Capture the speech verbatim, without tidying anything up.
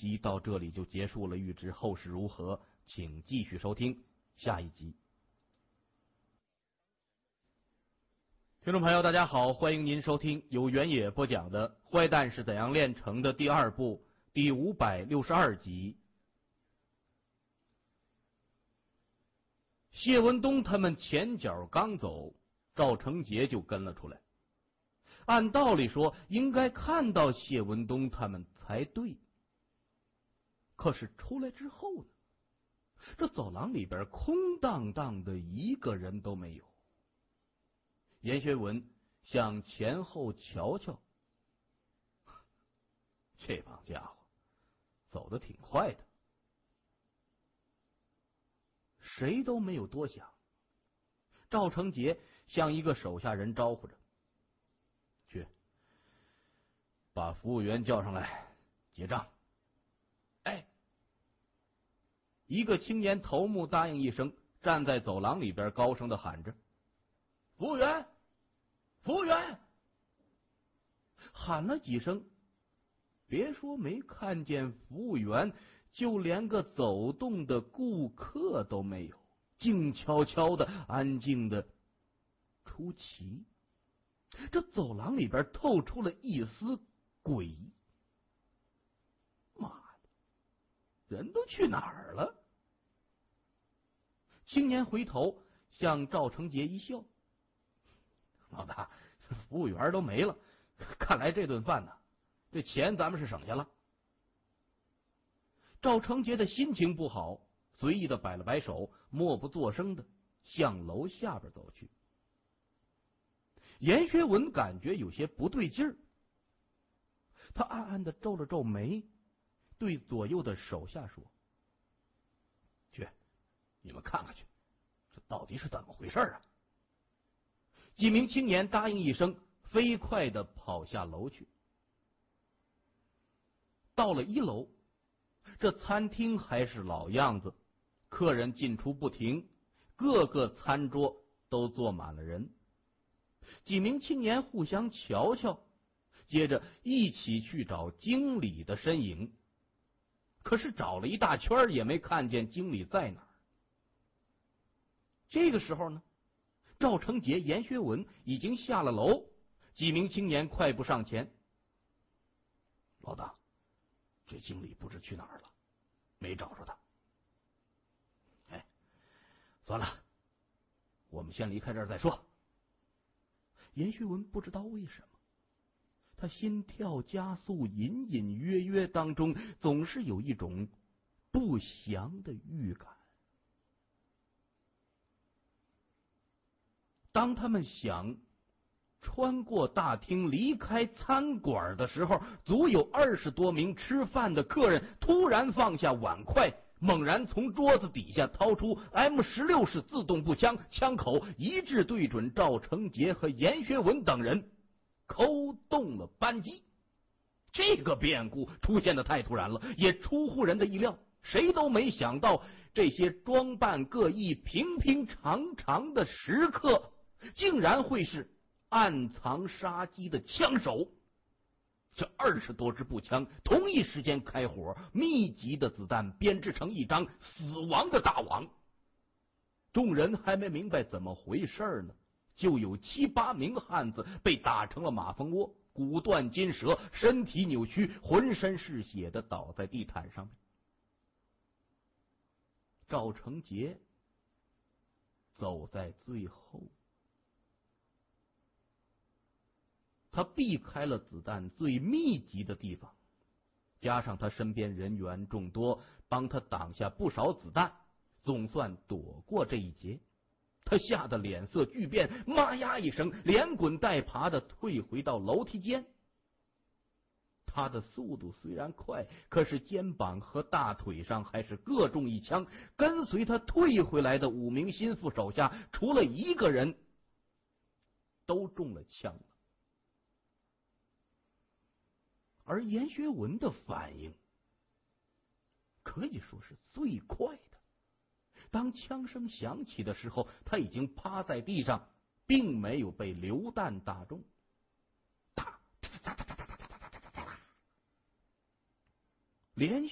集到这里就结束了，欲知后事如何，请继续收听下一集。听众朋友大家好，欢迎您收听由原野播讲的《坏蛋是怎样炼成的》第二部第五百六十二集。谢文东他们前脚刚走，赵成杰就跟了出来。按道理说应该看到谢文东他们才对，可是出来之后呢，这走廊里边空荡荡的，一个人都没有。严学文向前后瞧瞧，这帮家伙走得挺快的。谁都没有多想，赵成杰向一个手下人招呼着：“去，把服务员叫上来结账。”哎，一个青年头目答应一声，站在走廊里边高声的喊着：“服务员，服务员！”喊了几声，别说没看见服务员，就连个走动的顾客都没有，静悄悄的，安静的出奇。这走廊里边透出了一丝诡异。妈的，人都去哪儿了？青年回头向赵成杰一笑：“老大，服务员都没了，看来这顿饭呢，这钱咱们是省下了。”赵成杰的心情不好，随意的摆了摆手，默不作声的向楼下边走去。严学文感觉有些不对劲儿，他暗暗的皱了皱眉，对左右的手下说：“去，你们看看去，这到底是怎么回事啊？”几名青年答应一声，飞快的跑下楼去。到了一楼，这餐厅还是老样子，客人进出不停，各个餐桌都坐满了人。几名青年互相瞧瞧，接着一起去找经理的身影，可是找了一大圈也没看见经理在哪儿。这个时候呢，赵成杰、严学文已经下了楼，几名青年快步上前：“老大，这经理不知去哪儿了，没找着他。”“哎，算了，我们先离开这儿再说。”严学文不知道为什么，他心跳加速，隐隐约约当中总是有一种不祥的预感。当他们想穿过大厅离开餐馆的时候，足有二十多名吃饭的客人突然放下碗筷，猛然从桌子底下掏出 M 十六 式自动步枪，枪口一致对准赵成杰和严学文等人，扣动了扳机。这个变故出现的太突然了，也出乎人的意料，谁都没想到这些装扮各异、平平常常的食客竟然会是暗藏杀机的枪手。这二十多支步枪同一时间开火，密集的子弹编织成一张死亡的大网。众人还没明白怎么回事呢，就有七八名汉子被打成了马蜂窝，骨断筋折，身体扭曲，浑身是血的倒在地毯上面。赵成杰走在最后，他避开了子弹最密集的地方，加上他身边人员众多，帮他挡下不少子弹，总算躲过这一劫。他吓得脸色巨变，妈呀一声，连滚带爬的退回到楼梯间。他的速度虽然快，可是肩膀和大腿上还是各中一枪。跟随他退回来的五名心腹手下，除了一个人都中了枪了。而严学文的反应可以说是最快的，当枪声响起的时候，他已经趴在地上，并没有被榴弹打中。打，连